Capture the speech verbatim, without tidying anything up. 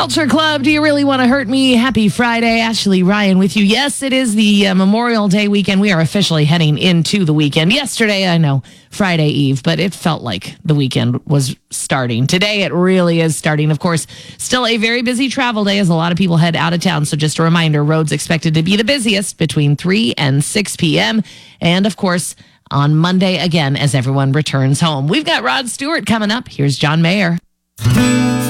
Culture Club, do you really want to hurt me? Happy Friday. Ashley Ryan with you. Yes, it is the uh, Memorial Day weekend. We are officially heading into the weekend. Yesterday, I know, Friday Eve, but it felt like the weekend was starting. Today, it really is starting. Of course, still a very busy travel day as a lot of people head out of town. So just a reminder, roads expected to be the busiest between three and six p.m. And of course, on Monday again as everyone returns home. We've got Rod Stewart coming up. Here's John Mayer.